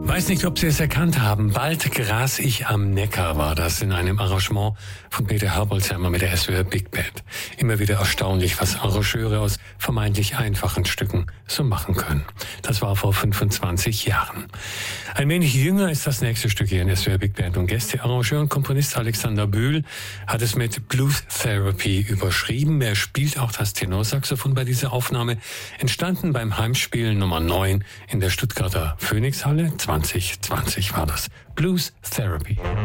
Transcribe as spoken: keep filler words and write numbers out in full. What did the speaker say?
Weiß nicht, ob Sie es erkannt haben. Bald gras ich am Neckar war das in einem Arrangement von Peter Herbolzheimer mit der S W R Big Band. Immer wieder erstaunlich, was Arrangeure aus vermeintlich einfachen Stücken so machen können. Das war vor fünfundzwanzig Jahren. Ein wenig jünger ist das nächste Stück hier in S W R Big Band und Gäste. Arrangeur und Komponist Alexander Bühl hat es mit Blues Therapy überschrieben. Er spielt auch das Tenorsaxophon bei dieser Aufnahme. Entstanden beim Heimspiel Nummer neun in der Stuttgarter Phoenixhalle. zwanzig zwanzig war das. Blues Therapy.